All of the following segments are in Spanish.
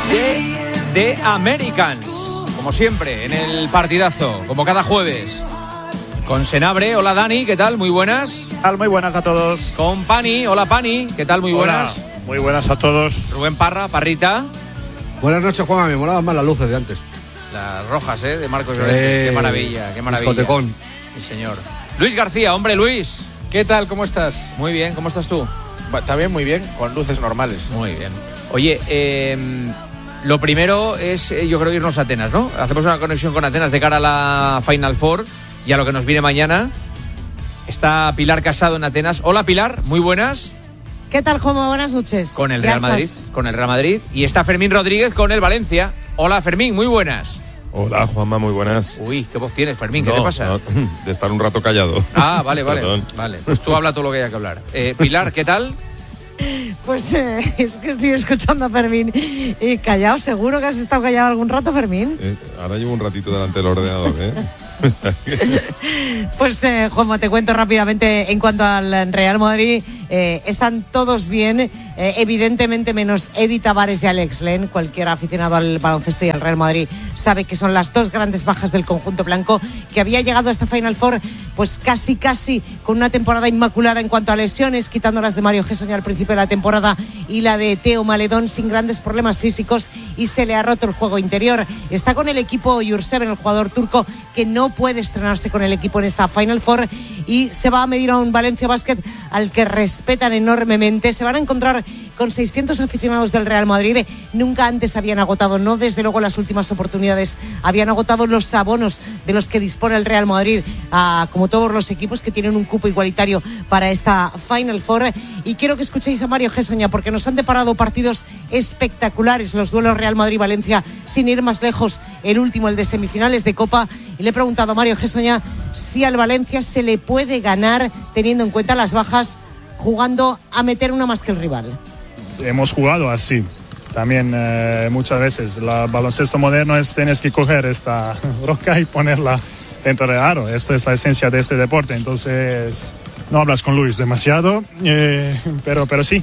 de Americans. Como siempre, en el partidazo, como cada jueves. Con Senabre, hola Dani, ¿qué tal? Muy buenas. Muy buenas a todos. Con Pani, hola Pani, ¿qué tal? Muy buenas. Hola, muy buenas a todos. Rubén Parra, Parrita. Buenas noches, Juanma, me molaban más las luces de antes. Las rojas, de Marcos Llorente. Qué maravilla, qué maravilla. Discotecón. Sí, señor. Luis García, hombre Luis. ¿Qué tal? ¿Cómo estás? Muy bien, ¿cómo estás tú? También muy bien, con luces normales. Muy bien. Oye, lo primero es, yo creo, irnos a Atenas, ¿no? Hacemos una conexión con Atenas de cara a la Final Four y a lo que nos viene mañana. Está Pilar Casado en Atenas. Hola Pilar, muy buenas. ¿Qué tal, Juanma? Buenas noches. Con el Real Madrid. Con el Real Madrid. Y está Fermín Rodríguez con el Valencia. Hola Fermín, muy buenas. Hola Juanma, muy buenas. Uy, qué voz tienes, Fermín, ¿qué te pasa? No, de estar un rato callado. Ah, vale. Vale, pues tú habla todo lo que haya que hablar. Pilar, ¿qué tal? Pues es que estoy escuchando a Fermín y callado. ¿Seguro que has estado callado algún rato, Fermín? Ahora llevo un ratito delante del ordenador, Pues Juanma, te cuento rápidamente en cuanto al Real Madrid. Están todos bien, evidentemente menos Edi Tavares y Alex Len. Cualquier aficionado al baloncesto y al Real Madrid sabe que son las dos grandes bajas del conjunto blanco, que había llegado a esta Final Four pues casi con una temporada inmaculada en cuanto a lesiones, quitando las de Mario Gessoña al principio de la temporada y la de Teo Maledón sin grandes problemas físicos, y se le ha roto el juego interior. Está con el equipo Yurseven, el jugador turco, que no puede estrenarse con el equipo en esta Final Four, y se va a medir a un Valencia Basket al que respetan enormemente. Se van a encontrar con 600 aficionados del Real Madrid. Nunca antes habían agotado, no desde luego las últimas oportunidades, habían agotado los abonos de los que dispone el Real Madrid, como todos los equipos que tienen un cupo igualitario para esta Final Four. Y quiero que escuchéis a Mario Gessoña, porque nos han deparado partidos espectaculares, los duelos Real Madrid-Valencia, sin ir más lejos, el último, el de semifinales de Copa. Y le he preguntado a Mario Gessoña si al Valencia se le puede ganar teniendo en cuenta las bajas, jugando a meter una más que el rival. Hemos jugado así también muchas veces. El baloncesto moderno tienes que coger esta roca y ponerla dentro del aro. Esto es la esencia de este deporte. Entonces no hablas con Luis demasiado, pero sí.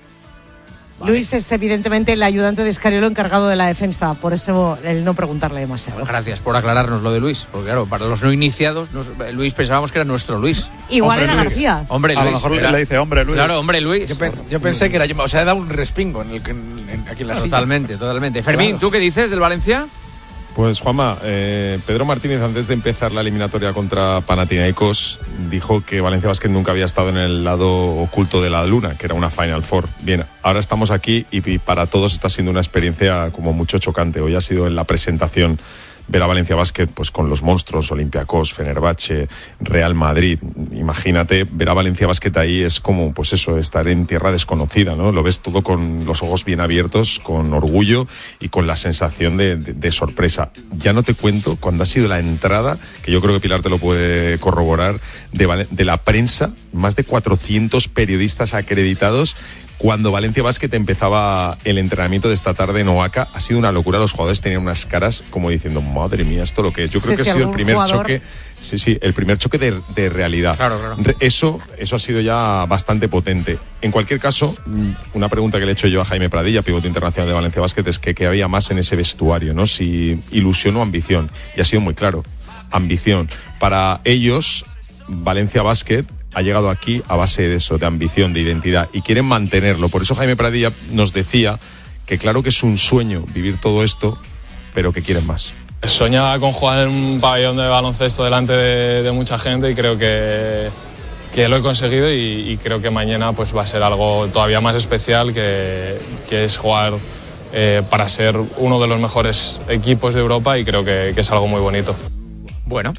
Vale. Luis es evidentemente el ayudante de Scariolo encargado de la defensa, por eso el no preguntarle demasiado. Gracias por aclararnos lo de Luis, porque claro, para los no iniciados, Luis pensábamos que era nuestro Luis. Igual era García. Hombre Luis. A lo mejor le dice hombre Luis. Claro, hombre Luis. Yo pensé que era yo, o sea, he dado un respingo aquí en la silla. Totalmente. Fermín, claro. ¿Tú qué dices del Valencia? Pues Juanma, Pedro Martínez, antes de empezar la eliminatoria contra Panathinaikos, dijo que Valencia Basket nunca había estado en el lado oculto de la luna, que era una Final Four. Bien, ahora estamos aquí y para todos está siendo una experiencia como mucho chocante. Hoy ha sido en la presentación ver a Valencia Basket pues con los monstruos, Olympiacos, Fenerbahce, Real Madrid. Imagínate, ver a Valencia Basket ahí es como, pues eso, estar en tierra desconocida, ¿no? Lo ves todo con los ojos bien abiertos, con orgullo y con la sensación de sorpresa. Ya no te cuento cuando ha sido la entrada, que yo creo que Pilar te lo puede corroborar, de la prensa, más de 400 periodistas acreditados. Cuando Valencia Basket empezaba el entrenamiento de esta tarde en Oaca, ha sido una locura. Los jugadores tenían unas caras como diciendo, madre mía, esto lo que es. Yo creo que ha sido el primer choque. Sí, el primer choque de realidad. Claro. Eso ha sido ya bastante potente. En cualquier caso, una pregunta que le he hecho yo a Jaime Pradilla, pivote internacional de Valencia Basket, es que había más en ese vestuario, ¿no? Si ilusión o ambición. Y ha sido muy claro. Ambición. Para ellos, Valencia Basket ha llegado aquí a base de eso, de ambición, de identidad, y quieren mantenerlo. Por eso Jaime Pradilla nos decía que claro que es un sueño vivir todo esto, pero que quieren más. Soñaba con jugar en un pabellón de baloncesto delante de mucha gente, y creo que lo he conseguido, y creo que mañana pues va a ser algo todavía más especial, que es jugar para ser uno de los mejores equipos de Europa, y creo que es algo muy bonito. Bueno,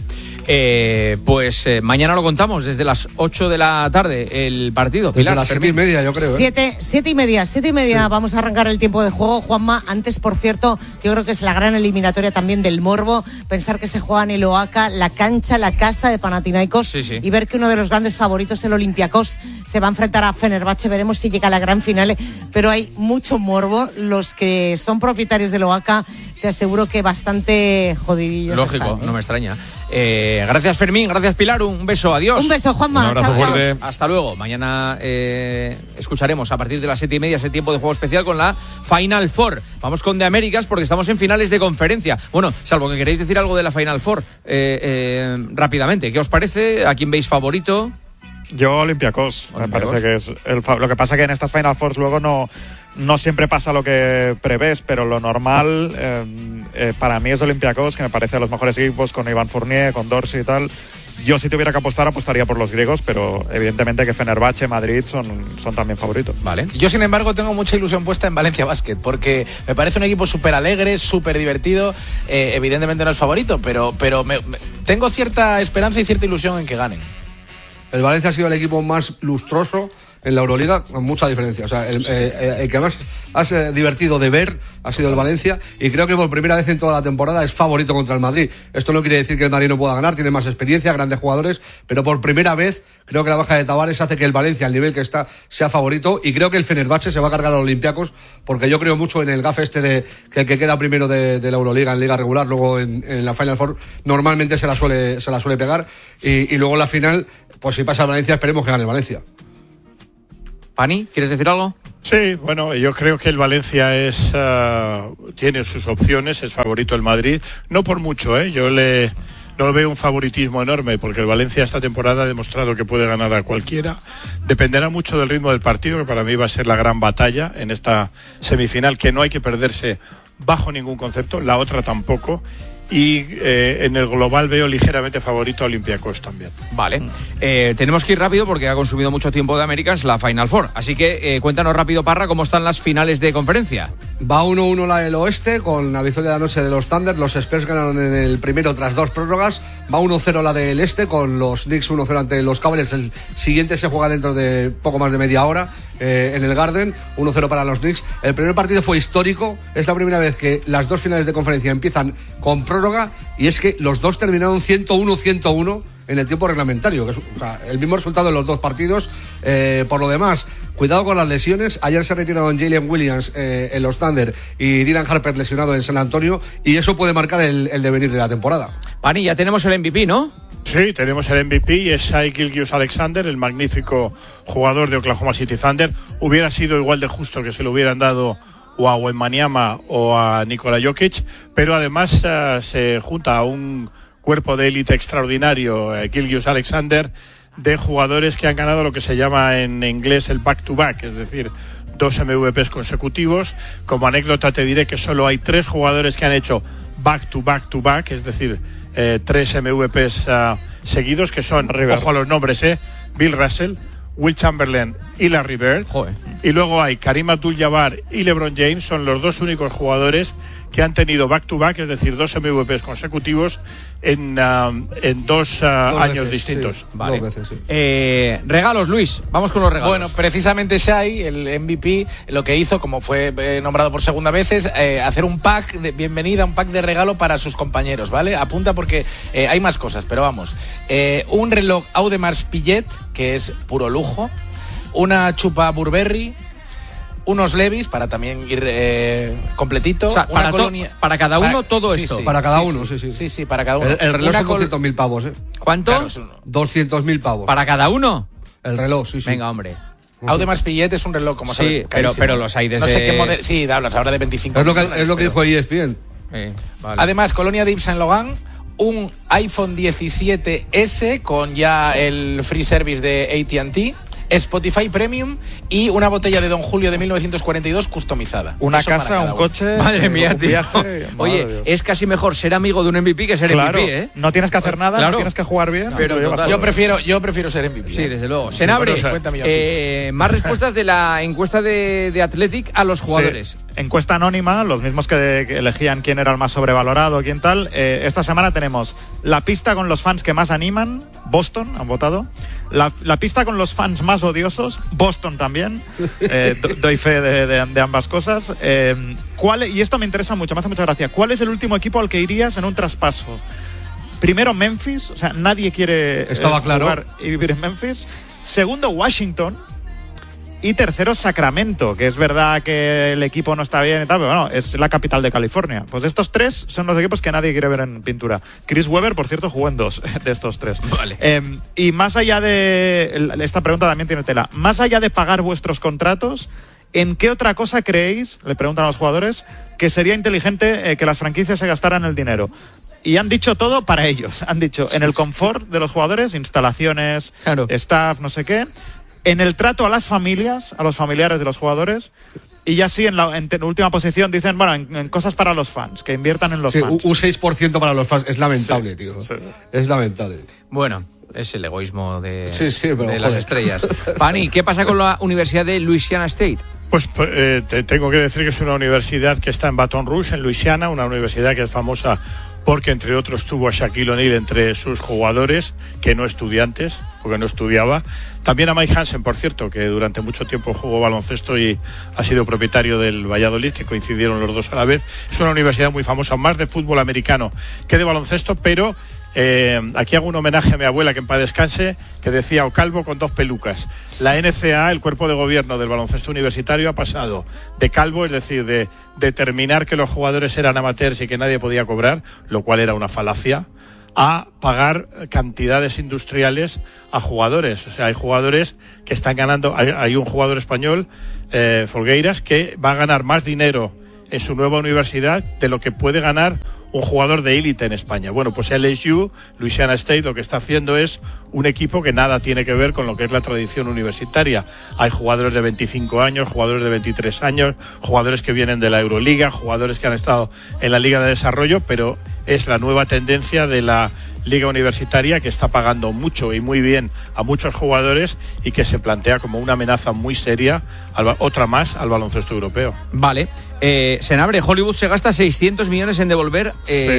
pues mañana lo contamos desde las 8 de la tarde el partido. Desde las 7:30, yo creo. 7:30. Sí. Vamos a arrancar el tiempo de juego. Juanma, antes, por cierto, yo creo que es la gran eliminatoria también del morbo, pensar que se juega en el Oaca, la cancha, la casa de Panathinaikos, sí. Y ver que uno de los grandes favoritos, el Olympiacos, se va a enfrentar a Fenerbahce. Veremos si llega a la gran final, pero hay mucho morbo. Los que son propietarios del Oaca te aseguro que bastante jodidillos. Lógico, están, ¿eh? No me extraña. Gracias, Fermín, gracias, Pilar, un beso, adiós. Un beso, Juanma. Un abrazo Chao, fuerte. Hasta luego. Mañana escucharemos a partir de las 7:30 ese tiempo de juego especial con la Final Four. Vamos con The Américas porque estamos en finales de conferencia. Bueno, salvo que queréis decir algo de la Final Four rápidamente. ¿Qué os parece? ¿A quién veis favorito? Yo Olympiacos. Me parece que es lo que pasa que en estas Final Fours luego no siempre pasa lo que prevés, pero lo normal para mí es Olympiacos, que me parece de los mejores equipos, con Ivan Fournier, con Dorsey y tal. Yo si tuviera que apostar, apostaría por los griegos, pero evidentemente que Fenerbahce, Madrid son también favoritos. Vale. Yo, sin embargo, tengo mucha ilusión puesta en Valencia Basket, porque me parece un equipo súper alegre, súper divertido. Evidentemente no es favorito, pero tengo cierta esperanza y cierta ilusión en que ganen. El Valencia ha sido el equipo más lustroso en la Euroliga, con mucha diferencia. O sea, el que más ha divertido de ver ha sido el Valencia, y creo que por primera vez en toda la temporada es favorito contra el Madrid. Esto no quiere decir que el Madrid no pueda ganar, tiene más experiencia, grandes jugadores, pero por primera vez creo que la baja de Tavares hace que el Valencia, al nivel que está, sea favorito, y creo que el Fenerbahce se va a cargar a los Olympiacos, porque yo creo mucho en el gaf de que el que queda primero de la Euroliga en liga regular, luego en la Final Four normalmente se la suele pegar, y luego en la final, pues si pasa el Valencia, esperemos que gane el Valencia. Pani, ¿quieres decir algo? Sí, bueno, yo creo que el Valencia tiene sus opciones, es favorito el Madrid, no por mucho, yo no veo un favoritismo enorme, porque el Valencia esta temporada ha demostrado que puede ganar a cualquiera. Dependerá mucho del ritmo del partido, que para mí va a ser la gran batalla en esta semifinal, que no hay que perderse bajo ningún concepto, la otra tampoco. Y en el global veo ligeramente favorito a Olympiacos también. Vale. Tenemos que ir rápido porque ha consumido mucho tiempo de Américas la Final Four. Así que cuéntanos rápido, Parra, cómo están las finales de conferencia. Va 1-1 la del oeste, con la victoria de anoche de los Thunder. Los Spurs ganaron en el primero tras 2 prórrogas. Va 1-0 la del este, con los Knicks 1-0 ante los Cavaliers. El siguiente se juega dentro de poco más de media hora en el Garden. 1-0 para los Knicks. El primer partido fue histórico. Es la primera vez que las dos finales de conferencia empiezan con prórroga, y es que los dos terminaron 101-101 en el tiempo reglamentario, que es, o sea, el mismo resultado en los dos partidos. Por lo demás, cuidado con las lesiones. Ayer se retiraron Jalen Williams en los Thunder y Dylan Harper lesionado en San Antonio, y eso puede marcar el devenir de la temporada. Pani, ya tenemos el MVP, ¿no? Sí, tenemos el MVP y es Shai Gilgeous-Alexander, el magnífico jugador de Oklahoma City Thunder. Hubiera sido igual de justo que se lo hubieran dado o a Wembanyama o a Nikola Jokic, pero además se junta a un cuerpo de élite extraordinario, Gilgeous-Alexander, de jugadores que han ganado lo que se llama en inglés el back-to-back, es decir, 2 MVPs consecutivos. Como anécdota te diré que solo hay 3 jugadores que han hecho back-to-back-to-back, es decir, 3 MVPs seguidos, que son, ojo a los nombres, Bill Russell, Will Chamberlain y Larry Bird. Joder. Y luego hay Karim Abdul-Jabbar y LeBron James, son los dos únicos jugadores que han tenido back-to-back, es decir, 2 MVPs consecutivos en 2 años veces, distintos. Sí, Vale. 2 veces, sí. Regalos, Luis, vamos con los regalos. Bueno, precisamente Shai, el MVP, lo que hizo, como fue nombrado por segunda vez, es hacer un pack de bienvenida, un pack de regalo para sus compañeros, ¿vale? Apunta porque hay más cosas, pero vamos. Un reloj Audemars Piguet, que es puro lujo. Una chupa Burberry. Unos Levi's para también ir completito. O sea, una colonia para cada uno todo sí, esto. sí, Para cada sí, uno, sí. sí. Sí, sí, para cada uno. El reloj Una son 200.000 pavos, ¿Cuánto? Claro, 200.000 pavos. ¿Para cada uno? El reloj, sí, sí. Venga, hombre. Audemars Piguet es un reloj, como sabes, Sí, carísimo. pero los hay desde... No sé qué modelo. Sí, hablas ahora de 25. Es lo que pero- dijo ESPN. Vale. Además, colonia de Yves Saint Laurent, un iPhone 17S con ya el free service de AT&T, Spotify Premium y una botella de Don Julio de 1942 customizada. Una Eso para casa, cada un uno. coche, Madre mía, un tío. viaje. Madre Oye, Dios. es casi mejor ser amigo de un MVP que ser Claro, MVP, ¿eh? no tienes que hacer nada, Claro. no tienes que jugar bien. Pero te lo llevas total. todo. Yo prefiero ser MVP. Sí, desde luego. Senabre, bueno, 50 milloncitos. más respuestas de la encuesta de Athletic a los jugadores. Sí. Encuesta anónima, los mismos que elegían quién era el más sobrevalorado, quién tal. Esta semana tenemos la pista con los fans que más animan, Boston, han votado. La pista con los fans más odiosos, Boston también. Doy fe de ambas cosas. Y esto me interesa mucho, me hace mucha gracia. ¿Cuál es el último equipo al que irías en un traspaso? Primero, Memphis, o sea, nadie quiere Estaba claro. jugar y vivir en Memphis. Segundo, Washington. Y tercero, Sacramento, que es verdad que el equipo no está bien y tal, pero bueno, es la capital de California. Pues estos tres son los equipos que nadie quiere ver en pintura. Chris Webber, por cierto, jugó en 2 de estos 3. Vale. Y más allá de... Esta pregunta también tiene tela. Más allá de pagar vuestros contratos, ¿en qué otra cosa creéis, le preguntan a los jugadores, que sería inteligente que las franquicias se gastaran el dinero? Y han dicho todo para ellos. Han dicho en el confort de los jugadores, instalaciones, claro, staff, no sé qué. En el trato a las familias, a los familiares de los jugadores. Y ya sí, en última posición dicen, bueno, en cosas para los fans, que inviertan en los fans. Un 6% para los fans. Es lamentable, tío. Sí. Es lamentable. Bueno, es el egoísmo de pero, las estrellas. Pani, ¿qué pasa con la Universidad de Louisiana State? Pues te tengo que decir que es una universidad que está en Baton Rouge, en Luisiana, una universidad que es famosa porque, entre otros, tuvo a Shaquille O'Neal entre sus jugadores, que no estudiantes, porque no estudiaba. También a Mike Hansen, por cierto, que durante mucho tiempo jugó baloncesto y ha sido propietario del Valladolid, que coincidieron los dos a la vez. Es una universidad muy famosa, más de fútbol americano que de baloncesto, pero... aquí hago un homenaje a mi abuela, que en paz descanse, que decía: o calvo con 2 pelucas. La NCAA, el cuerpo de gobierno del baloncesto universitario, ha pasado de calvo, es decir, de determinar que los jugadores eran amateurs y que nadie podía cobrar, lo cual era una falacia, a pagar cantidades industriales a jugadores. O sea, hay jugadores que están ganando. Hay un jugador español, Folgueiras, que va a ganar más dinero en su nueva universidad de lo que puede ganar un jugador de élite en España. Bueno, pues LSU, Louisiana State, lo que está haciendo es un equipo que nada tiene que ver con lo que es la tradición universitaria. Hay jugadores de 25 años, jugadores de 23 años, jugadores que vienen de la Euroliga, jugadores que han estado en la Liga de Desarrollo, pero es la nueva tendencia de la Liga Universitaria, que está pagando mucho y muy bien a muchos jugadores y que se plantea como una amenaza muy seria, otra más, al baloncesto europeo. Vale. Senabre, Hollywood se gasta 600 millones en devolver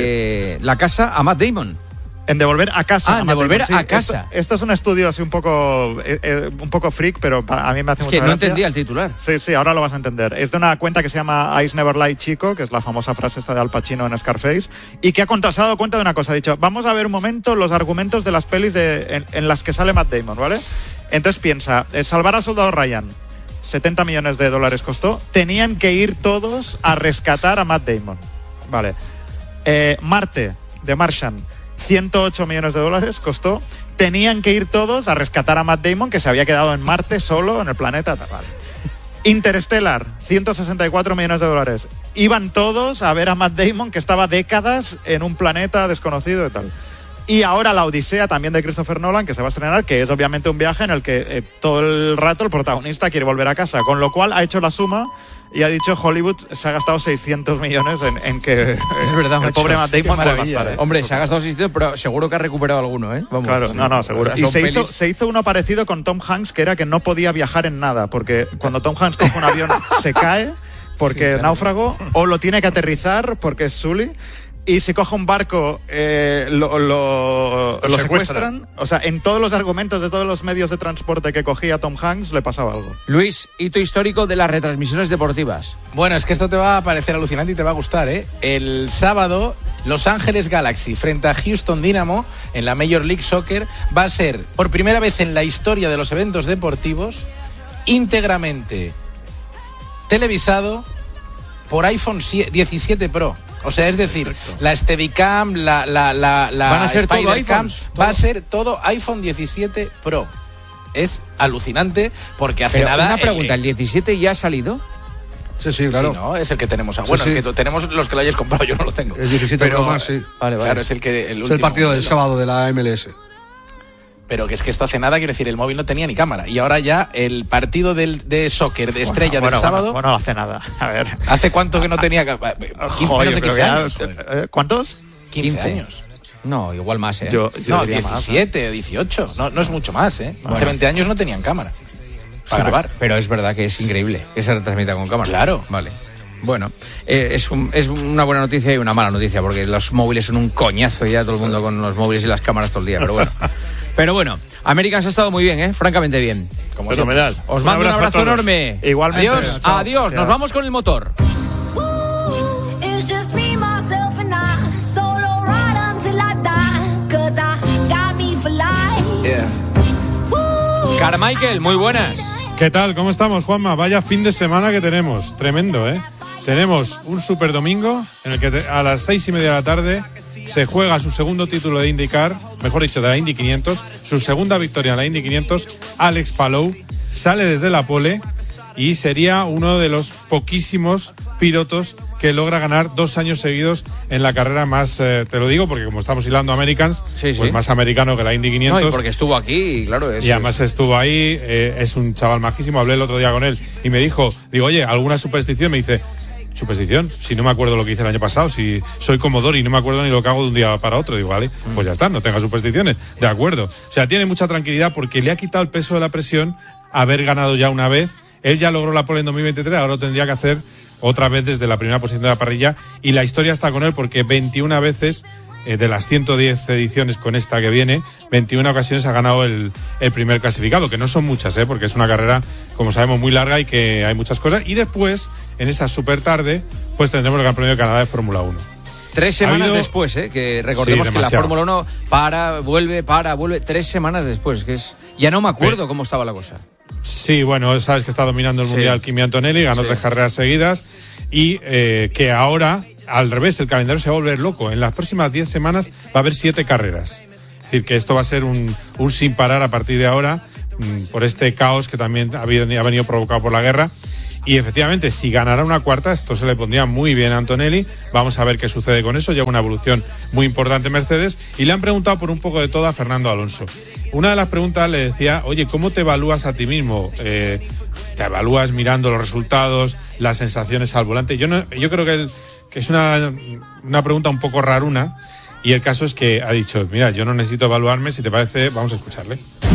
la casa a Matt Damon. En devolver a casa. En devolver a casa. Esto es un estudio así un poco freak, pero a mí me hace mucha gracia. Es que no entendía el titular. Sí, ahora lo vas a entender. Es de una cuenta que se llama Eyes Never Lie Chico, que es la famosa frase esta de Al Pacino en Scarface, y que se ha dado cuenta de una cosa. Ha dicho, vamos a ver un momento los argumentos de las pelis en las que sale Matt Damon, ¿vale? Entonces piensa, salvar al soldado Ryan, $70 millones costó. Tenían que ir todos a rescatar a Matt Damon, ¿vale? Marte, de Martian, $108 millones costó. Tenían que ir todos a rescatar a Matt Damon, que se había quedado en Marte solo en el planeta. Vale. Interstellar, $164 millones. Iban todos a ver a Matt Damon, que estaba décadas en un planeta desconocido y tal. Y ahora la Odisea, también de Christopher Nolan, que se va a estrenar, que es obviamente un viaje en el que todo el rato el protagonista quiere volver a casa, con lo cual ha hecho la suma y ha dicho Hollywood se ha gastado 600 millones en que es verdad, el pobre Matt Damon puede gastar. Hombre, se ha gastado 600, pero seguro que ha recuperado alguno, ¿eh? Vamos, claro, sí. No, seguro. O sea, y se hizo uno parecido con Tom Hanks, que era que no podía viajar en nada, porque cuando Tom Hanks coge un avión se cae porque náufrago, o lo tiene que aterrizar porque es Sully. Y si coge un barco, lo secuestran. O sea, en todos los argumentos de todos los medios de transporte que cogía Tom Hanks le pasaba algo. Luis, hito histórico de las retransmisiones deportivas. Bueno, es que esto te va a parecer alucinante y te va a gustar, ¿eh? El sábado, Los Ángeles Galaxy frente a Houston Dynamo en la Major League Soccer va a ser, por primera vez en la historia de los eventos deportivos, íntegramente televisado por iPhone 17 Pro. O sea, es decir, la Steadicam, la van a ser todo iPhones, va a ser todo iPhone 17 Pro. Es alucinante porque hace nada... Una pregunta, ¿el 17 ya ha salido? Sí, claro. Sí, no, es el que tenemos ahora. Bueno, sí. el que tenemos los que lo hayáis comprado, yo no lo tengo. El 17 Pro más, sí. Vale. Claro, es el que... Es el partido del sábado de la MLS. Pero que es que esto hace nada, quiero decir, el móvil no tenía ni cámara. Y ahora ya el partido de soccer de estrella del sábado... Bueno, hace nada. A ver. ¿Hace cuánto que no tenía cámara? Menos de 15 años. ¿Cuántos? 15 años. No, igual más, ¿eh? Yo 17, más, 18. No es mucho más, ¿eh? Hace 20 años no tenían cámara para grabar. Pero es verdad que es increíble que se retransmita con cámara. Claro. Vale. Bueno, es una buena noticia y una mala noticia, porque los móviles son un coñazo ya, todo el mundo con los móviles y las cámaras todo el día, pero bueno. Americans ha estado muy bien, francamente bien. Como fenomenal. Os mando un abrazo enorme. Igualmente. Adiós. Chao. Adiós. Nos vamos con el motor. Carmichael, muy buenas. ¿Qué tal? ¿Cómo estamos, Juanma? Vaya fin de semana que tenemos. Tremendo, ¿eh? Tenemos un super domingo en el que a las 6:30 de la tarde se juega su segundo título de IndyCar, mejor dicho, de la Indy 500, su segunda victoria en la Indy 500. Alex Palou sale desde la pole y sería uno de los poquísimos pilotos que logra ganar 2 años seguidos en la carrera más, te lo digo porque como estamos hilando Americans, sí. Pues más americano que la Indy 500. No, y porque estuvo aquí, claro. Y además estuvo ahí, es un chaval majísimo, hablé el otro día con él y me dijo, oye, ¿alguna superstición? Me dice, ¿superstición? Si no me acuerdo lo que hice el año pasado, si soy como Dory y no me acuerdo ni lo que hago de un día para otro. Digo, vale, pues ya está, no tenga supersticiones, de acuerdo. O sea, tiene mucha tranquilidad porque le ha quitado el peso de la presión haber ganado ya una vez. Él ya logró la pole en 2023, ahora lo tendría que hacer otra vez desde la primera posición de la parrilla, y la historia está con él porque 21 veces de las 110 ediciones con esta que viene, 21 ocasiones ha ganado el primer clasificado, que no son muchas, porque es una carrera, como sabemos, muy larga y que hay muchas cosas. Y después, en esa super tarde, pues tendremos el Gran Premio de Canadá de Fórmula 1. 3 semanas después, que recordemos que la Fórmula 1 vuelve, 3 semanas después, que es, ya no me acuerdo cómo estaba la cosa. Sí, bueno, sabes que está dominando el Mundial Kimi Antonelli, ganó 3 carreras seguidas y que ahora, al revés, el calendario se va a volver loco. En las próximas 10 semanas va a haber 7 carreras. Es decir, que esto va a ser un sin parar a partir de ahora por este caos que también ha venido provocado por la guerra. Y efectivamente, si ganara una cuarta, esto se le pondría muy bien a Antonelli. Vamos a ver qué sucede con eso. Lleva una evolución muy importante Mercedes. Y le han preguntado por un poco de todo a Fernando Alonso. Una de las preguntas le decía, oye, ¿cómo te evalúas a ti mismo? ¿Te evalúas mirando los resultados, las sensaciones al volante? Yo creo que es una pregunta un poco raruna. Y el caso es que ha dicho, mira, yo no necesito evaluarme. Si te parece, vamos a escucharle.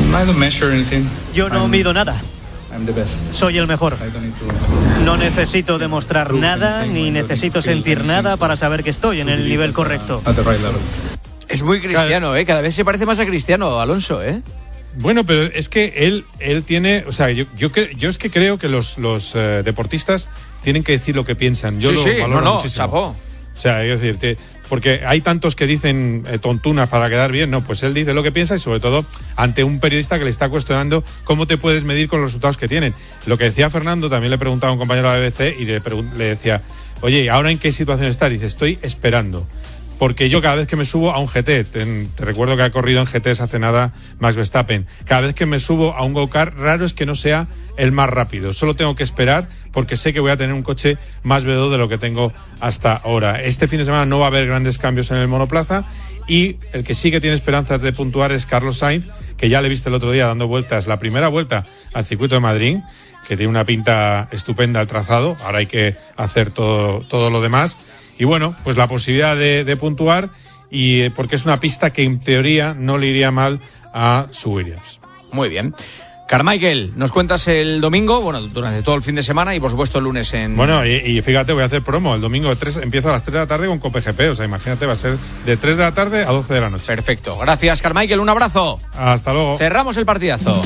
Yo no mido nada. Soy el mejor. No necesito demostrar nada ni necesito sentir nada para saber que estoy en el nivel correcto. Es muy cristiano, cada vez se parece más a Cristiano Alonso, Bueno, pero es que él tiene, o sea, yo es que creo que los deportistas tienen que decir lo que piensan. Yo lo valoro muchísimo. Chapó. O sea, es decir, porque hay tantos que dicen tontunas para quedar bien, no, pues él dice lo que piensa y sobre todo ante un periodista que le está cuestionando cómo te puedes medir con los resultados que tienen. Lo que decía Fernando, también le preguntaba a un compañero de la BBC y le decía, oye, ¿y ahora en qué situación estás? Dice, estoy esperando. Porque yo cada vez que me subo a un GT, te recuerdo que ha corrido en GTs hace nada Max Verstappen, cada vez que me subo a un go-kart, raro es que no sea el más rápido. Solo tengo que esperar porque sé que voy a tener un coche más veloz de lo que tengo hasta ahora. Este fin de semana no va a haber grandes cambios en el monoplaza y el que sí que tiene esperanzas de puntuar es Carlos Sainz, que ya le viste el otro día dando vueltas, la primera vuelta al circuito de Madrid, que tiene una pinta estupenda al trazado. Ahora hay que hacer todo lo demás. Y bueno, pues la posibilidad de puntuar, y porque es una pista que en teoría no le iría mal a su Williams. Muy bien. Carmichael, nos cuentas el domingo, bueno, durante todo el fin de semana y por supuesto el lunes en... Bueno, y fíjate, voy a hacer promo. El domingo empiezo a las 3 de la tarde con COPE-GP. O sea, imagínate, va a ser de 3 de la tarde a 12 de la noche. Perfecto. Gracias, Carmichael. Un abrazo. Hasta luego. Cerramos el partidazo.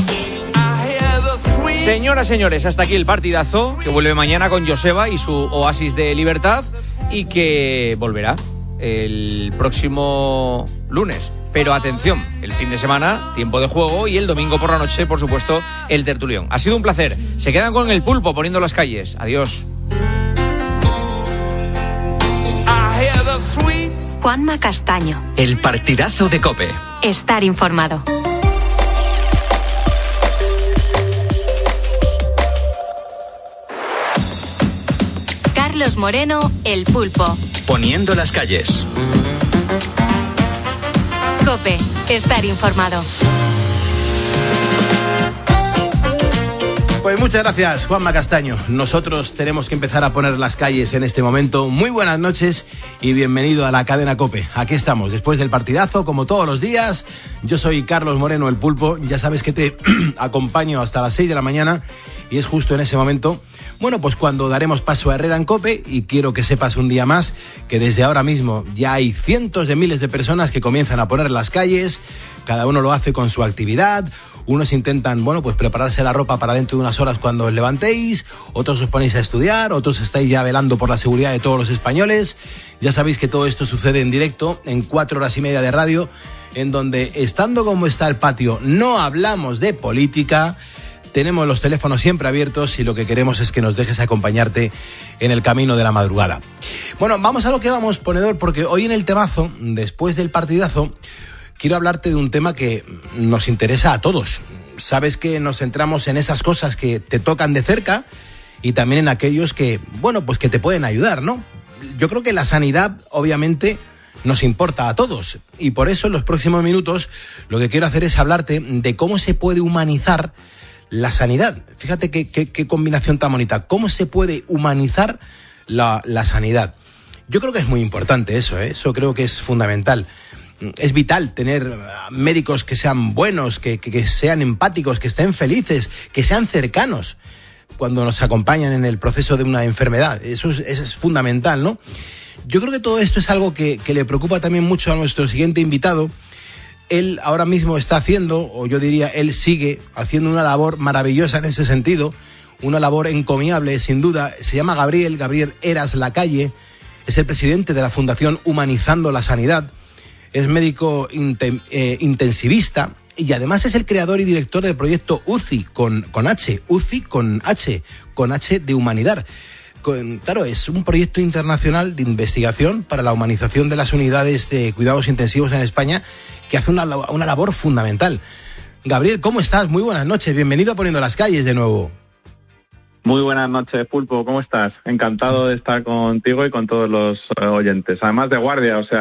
Señoras, señores, hasta aquí el partidazo, que vuelve mañana con Joseba y su oasis de libertad, y que volverá el próximo lunes. Pero atención, el fin de semana, tiempo de juego, y el domingo por la noche, por supuesto, el tertulión. Ha sido un placer. Se quedan con el pulpo poniendo las calles. Adiós. Juanma Castaño. El partidazo de COPE. Estar informado. Carlos Moreno, el pulpo. Poniendo las calles. COPE, estar informado. Pues muchas gracias, Juanma Castaño. Nosotros tenemos que empezar a poner las calles en este momento. Muy buenas noches y bienvenido a la cadena COPE. Aquí estamos, después del partidazo, como todos los días. Yo soy Carlos Moreno, el pulpo. Ya sabes que te acompaño hasta las 6 de la mañana y es justo en ese momento, bueno, pues cuando daremos paso a Herrera en COPE, y quiero que sepas un día más que desde ahora mismo ya hay cientos de miles de personas que comienzan a poner las calles. Cada uno lo hace con su actividad. Unos intentan, bueno, pues prepararse la ropa para dentro de unas horas cuando os levantéis, otros os ponéis a estudiar, otros estáis ya velando por la seguridad de todos los españoles. Ya sabéis que todo esto sucede en directo, en 4 horas y media de radio, en donde, estando como está el patio, no hablamos de política, tenemos los teléfonos siempre abiertos y lo que queremos es que nos dejes acompañarte en el camino de la madrugada. Bueno, vamos a lo que vamos, ponedor, porque hoy en el temazo, después del partidazo, quiero hablarte de un tema que nos interesa a todos. Sabes que nos centramos en esas cosas que te tocan de cerca y también en aquellos que, bueno, pues que te pueden ayudar, ¿no? Yo creo que la sanidad, obviamente, nos importa a todos y por eso en los próximos minutos lo que quiero hacer es hablarte de cómo se puede humanizar la sanidad. Fíjate qué combinación tan bonita. ¿Cómo se puede humanizar la sanidad? Yo creo que es muy importante eso, ¿eh? Eso creo que es fundamental. Es vital tener médicos que sean buenos, que sean empáticos, que estén felices, que sean cercanos cuando nos acompañan en el proceso de una enfermedad. Eso es fundamental, ¿no? Yo creo que todo esto es algo que le preocupa también mucho a nuestro siguiente invitado. Él ahora mismo está haciendo, o yo diría, él sigue haciendo una labor maravillosa en ese sentido, una labor encomiable, sin duda. Se llama Gabriel Heras Lacalle, es el presidente de la Fundación Humanizando la Sanidad, es médico intensivista y además es el creador y director del proyecto UCI con H de humanidad. Claro, es un proyecto internacional de investigación para la humanización de las unidades de cuidados intensivos en España que hace una labor fundamental. Gabriel, ¿cómo estás? Muy buenas noches, bienvenido a Poniendo las Calles de nuevo. Muy buenas noches, Pulpo, ¿cómo estás? Encantado de estar contigo y con todos los oyentes. Además de guardia, o sea,